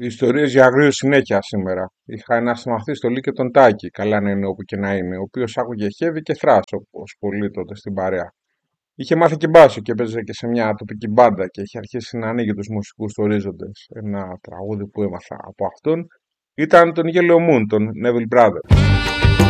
Ιστορίες για αγρίο συνέχεια σήμερα. Είχα ένα συμμαθή στο Λύκειο τον Τάκη, καλά να είναι όπου και να είναι, ο οποίος άκουγε heavy και thrash όπως πολλοί τότε στην παρέα. Είχε μάθει και μπάσο και έπαιζε και σε μια τοπική μπάντα και είχε αρχίσει να ανοίγει τους μουσικούς του ορίζοντες. Ένα τραγούδι που έμαθα από αυτόν ήταν τον Yellow Moon, τον Neville Brothers.